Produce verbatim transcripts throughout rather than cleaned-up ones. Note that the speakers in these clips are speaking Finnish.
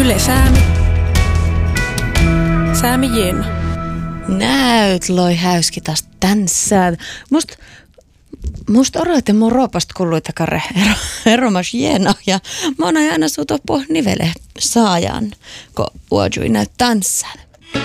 Yle Säämi. Säämi Jenna. Näyt loi häyski taas tänssään. Must, must oroitte mun roopasta kulluita karre ero, eromas Jenna. Ja mä oon aina suutu po nivele saajan, kun uojui näyt tanssaan.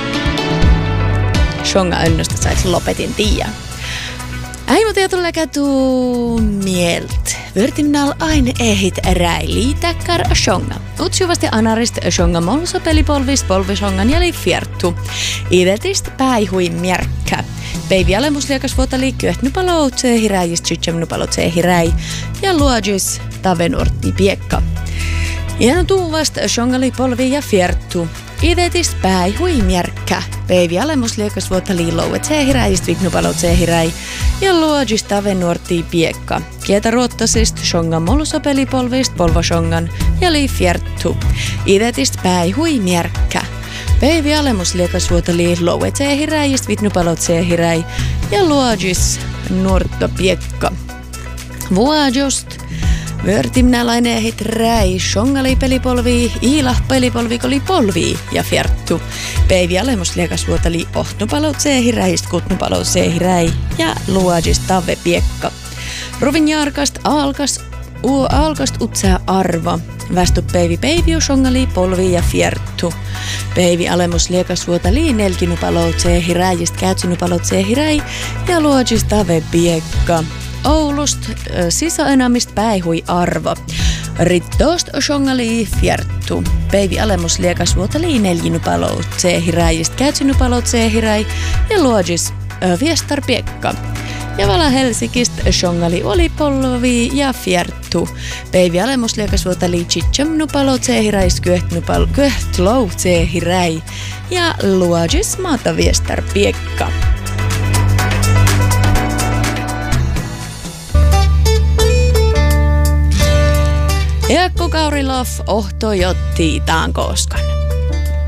Shonga önnosta sais lopetin tiiän. Äimutia tulee kätuu mielt. Vörtimnal aine ehit räili täkkär shonga. Utsuvasti anarist shonga molso pelipolvist polvishongan jäli fiertu. Idetist päihui märkkä. Päivi alemusliakas vuotali kyöhtnupaloutse hiräjist sytsemnupaloutse hiräi. Ja luojus tavenurtti piekka. Iäno tuuvast shongali polvi ja fiertu. Idetist päihui märkkä. Päivi alemusliakas vuotali louetse hiräjist viknupaloutse hiräi. Ja luojus tavenurtti piekka. Kietä ruottasist shonga molso pelipolvist polvashongan ja li fiertu. Idetist päihui märkkä. Päivi alemusliakas vuotali louetse hiräjist viknupaloutse hiräi. Ja luojus nuorto piekka. Vuojust. Vörtimnälainen hit räi, shongali pelipolvi, iila pelipolvi koli polvi ja fiertu. Päivi alemusliakas vuotali ohtnupaloutse hiräjist kutnupaloutse hiräi ja luojis tave piekka. Ruvin jarkast alkas, u alkast utsää arva. Västu päivi päivi shongali polvi ja fiertu. Päivi alemusliakas vuotali nelkinupaloutse hiräjist käytsinupaloutse hiräi ja luojis tave piekka. Oulust sisäenämist päihui arvo. Rittost shongali fiertu. Päivi alemusliakas vuotali neljinupaloutse hiräjist käytsinupaloutse hiräi ja luojis viestar piekka. Ja vala Helsingist shongali oli polvi ja fiertu. Päivi alemusliakas vuotali chichemnupaloutse hiräjist kyöhtloutse hiräi ja luojis maata viestar piekka. Eakko Kaurilov ohto jotti taan koskan.